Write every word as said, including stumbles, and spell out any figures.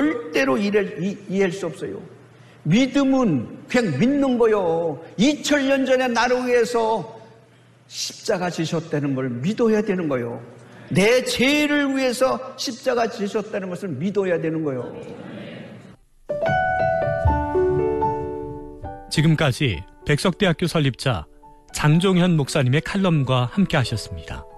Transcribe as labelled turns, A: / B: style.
A: 절대로 이해할, 이, 이해할 수 없어요. 믿음은 그냥 믿는 거요. 이천 년 전에 나를 위해서 십자가 지셨다는 걸 믿어야 되는 거요. 내 죄를 위해서 십자가 지셨다는 것을 믿어야 되는 거요.
B: 지금까지 백석대학교 설립자 장종현 목사님의 칼럼과 함께 하셨습니다.